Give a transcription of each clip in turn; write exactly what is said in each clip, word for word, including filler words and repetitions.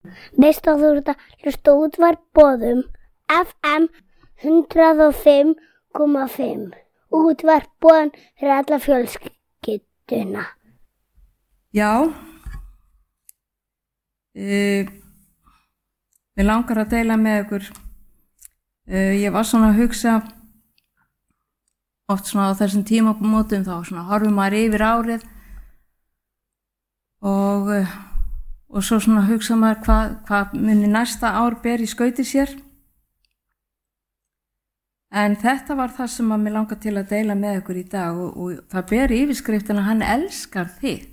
Veist að þú ert að hlusta útvarp Boðum F M hundrað og fimm komma fimm. Útvarp Boðum fyrir alla fjölskylduna. Já, uh, mér langar að deila með ykkur. Uh, ég var svona að hugsa, oft svona á þessum tímamótum þá svona horfum maður yfir árið og, uh, og svo svona hugsa maður hvað, hvað muni næsta ár ber í skauti sér. En þetta var það sem að mér langar til að deila með ykkur í dag og, og það ber í yfirskriftina hann elskar þig.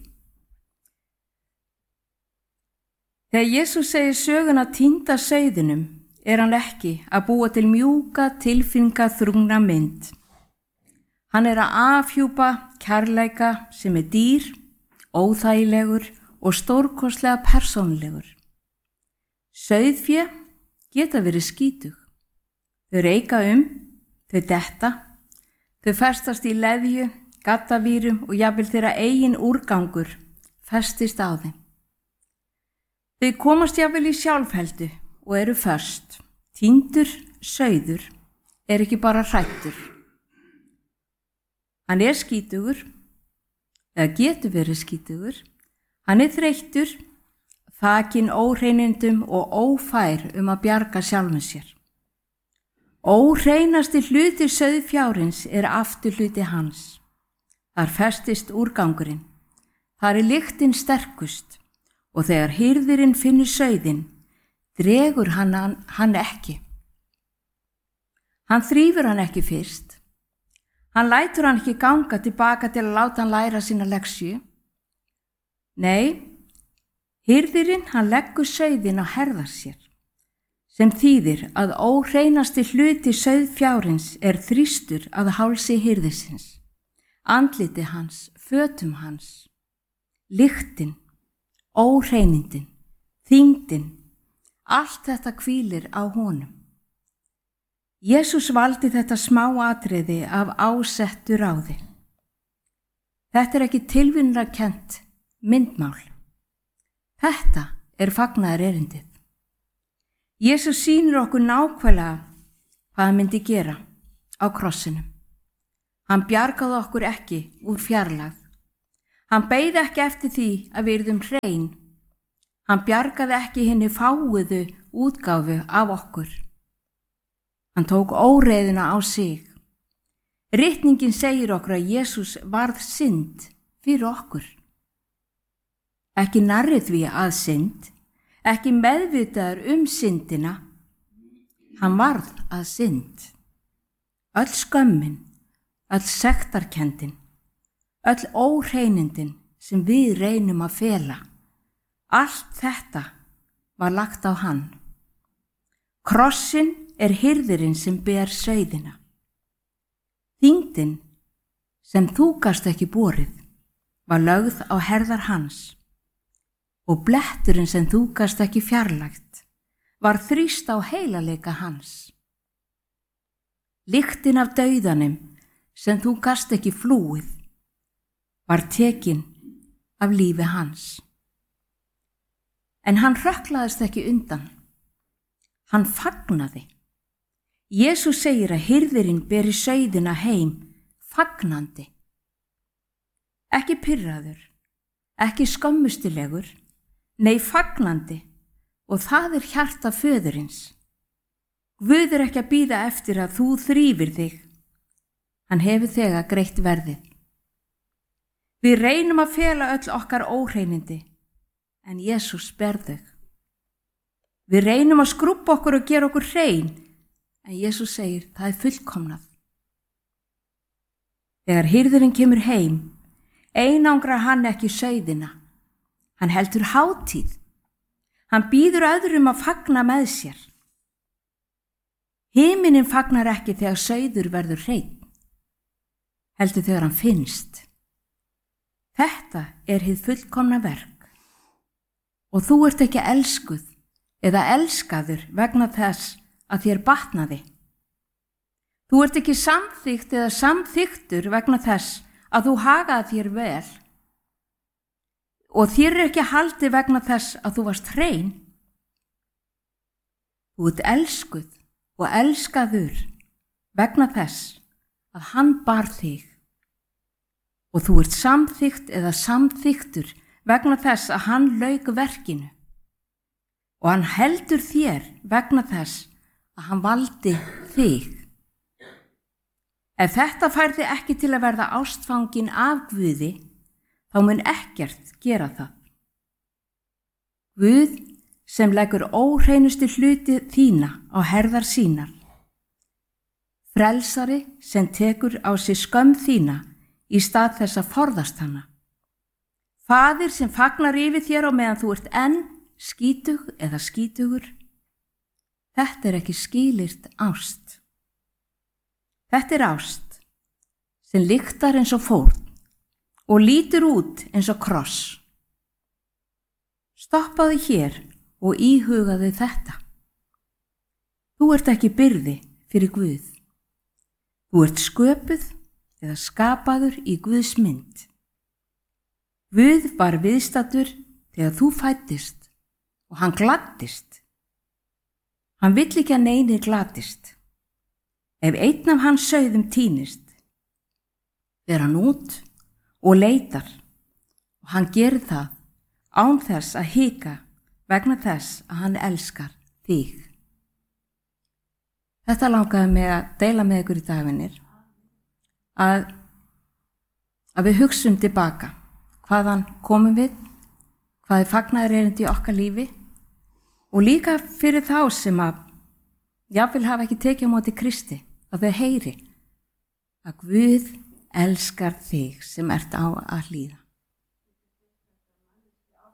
Þegar Jesús segir söguna týnda sauðinum er hann ekki að búa til mjúka tilfinningaþrungna mynd. Hann er að afhjúpa kærleika sem er dýr, óþægilegur og stórkostlega persónulegur. Sauðfé geta verið skítug. Þau reika um, þau detta, þau festast í leðju, gaddavýrum og jafnvel þeirra eigin úrgangur festist á þeim. Þau komast jafnvel í sjálfheldu og eru föst. Týndur sauður er ekki bara hræddur. Hann er skítugur, eða getur verið skítugur. Hann er þreyttur, þakinn óhreinindum og ófær um að bjarga sjálfum sér. Óhreinasti hluti sauðfjárins er afturhluti hans. Þar festist úrgangurinn. Þar er lyktin sterkust og þegar hirðirinn finnur sauðinn, dregur hann hann ekki. Hann þrífur hann ekki fyrst. Hann lætur hann ekki ganga tilbaka til að láta hann læra sína leksju. Nei, hirðirinn hann leggur sauðinn á herðar sér, sem þýðir að óhreinasti hluti sauðfjárins er þrýstur að hálsi hirðisins, andliti hans, fötum hans, lyktin, óhreinindin, þyngdin, allt þetta hvílir á honum. Jesús valdi þetta smá atriði af ásettu ráði. Þetta er ekki tilviljunarkennt myndmál. Þetta er fagnaðar erindið. Jesús sýnir okkur nákvæmlega hvað hann myndi gera á krossinum. Hann bjargaði okkur ekki úr fjarlægð. Hann beið ekki eftir því að við yrðum hrein. Hann bjargaði ekki hinni fáuðu útgáfu af okkur. Hann tók óreiðuna á sig. Ritningin segir okkur að Jesús varð synd fyrir okkur. Ekki nærri því að synd, ekki meðvitaður um syndina. Hann varð að synd. Öll skömmin, öll sektarkenndin, öll óhreinindin sem við reynum að fela. Allt þetta var lagt á hann. Krossin er hirðirinn sem ber sauðina. Þyngdin sem þú gast ekki borið var lögð á herðar hans og bletturinn sem þú gast ekki fjarlægt var þrýst á heilaleika hans. Lyktin af dauðanum sem þú gast ekki flúið var tekin af lífi hans. En hann hrökklaðist ekki undan. Hann fagnaði. Jesús segir að hirðirinn beri sauðina heim fagnandi. Ekki pirraður, ekki skömmustilegur, nei fagnandi og það er hjarta föðurins. Guð er ekki að bíða eftir að þú þrífir þig. Hann hefur þegar greitt verðið. Við reynum að fela öll okkar óhreinindi, en Jesús ber þau. Við reynum að skrúbba okkur og gera okkur hrein, en Jesús segir það er fullkomnað. Þegar hirðurinn kemur heim, einangrar hann ekki sauðina. Hann heldur hátíð. Hann býður öðrum að fagna með sér. Himinin fagnar ekki þegar sauður verður hreinn, heldur þegar hann finnst. Þetta er hið fullkomna verk. Og þú ert ekki elskuð eða elskaður vegna þess að þér batnaði. Þú ert ekki samþykkt eða samþyktur vegna þess að þú hagaði þér vel. Og þér er ekki haldið vegna þess að þú varst hrein. Þú ert elskuð og elskaður vegna þess að hann bar þig. Og þú ert samþykkt eða samþyktur vegna þess að hann lauk verkinu. Og hann heldur þér vegna þess að hann valdi þig. Ef þetta færði ekki til að verða ástfangin af Guði, þá mun ekkert gera það. Guð sem leggur óhreinustu hluti þína á herðar sínar. Frelsari sem tekur á sig skömm þína í stað þess að forðast hana. Faðir sem fagnar yfir þér á meðan þú ert enn skítug eða skítugur. Þetta er ekki skilyrt ást. Þetta er ást sem lyktar eins og fórn og lítur út eins og kross. Stoppaðu hér og íhugaðu þetta. Þú ert ekki byrði fyrir Guð. Þú ert sköpuð eða skapaður í Guðs mynd. Guð var viðstaddur þegar þú fæddist og hann gladdist. Hann vill ekki að neini gladdist. Ef einn af hans sauðum týnist, fer hann út og leitar og hann gerir það án þess að hika vegna þess að hann elskar þig. Þetta langaði mig að deila með ykkur í dagvinnir, að, að við hugsum tilbaka hvaðan komum við, hvað er fagnaðarerindi í okkar lífi og líka fyrir þá sem að jafnvel hafa ekki tekið á móti Kristi, að þau heyri að Guð elskar þig sem ert á að hlýða.